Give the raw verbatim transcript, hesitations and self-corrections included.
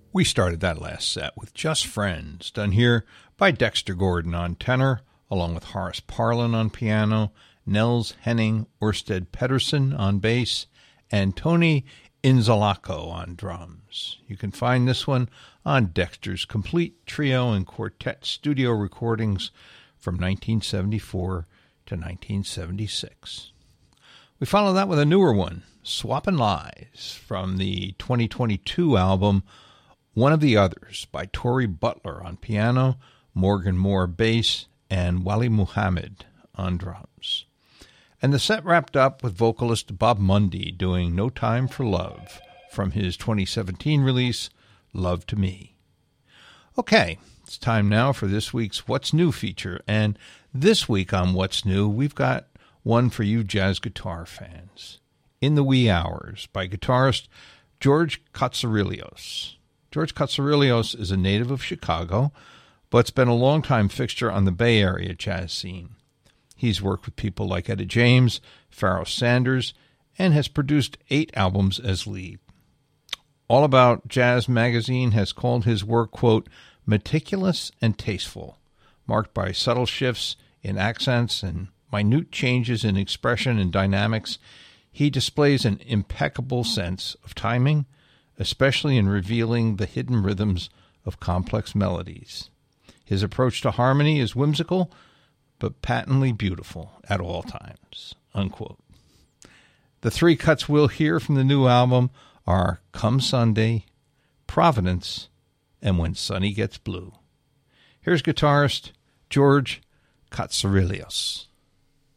We started that last set with Just Friends, done here by Dexter Gordon on tenor, along with Horace Parlan on piano, Nels Henning Ørsted Pedersen on bass, and Tony Inzalaco on drums. You can find this one on Dexter's complete trio and quartet studio recordings from nineteen seventy-four to nineteen seventy-six. We follow that with a newer one, Swappin' Lies, from the twenty twenty-two album One of the Others by Tory Butler on piano, Morgan Moore bass, and Wali Muhammad on drums. And the set wrapped up with vocalist Bob Mundy doing No Time for Love from his twenty seventeen release, Love to Me. Okay, it's time now for this week's What's New feature, and this week on What's New, we've got one for you jazz guitar fans. In the Wee Hours by guitarist George Katsarillios. George Katsarillios is a native of Chicago, but's been a longtime fixture on the Bay Area jazz scene. He's worked with people like Etta James, Pharoah Sanders, and has produced eight albums as lead. All About Jazz magazine has called his work, quote, meticulous and tasteful, marked by subtle shifts in accents and minute changes in expression and dynamics. He displays an impeccable sense of timing, especially in revealing the hidden rhythms of complex melodies. His approach to harmony is whimsical, but patently beautiful at all times, unquote. The three cuts we'll hear from the new album are Come Sunday, Providence, and When Sunny Gets Blue. Here's guitarist George Katsarillios.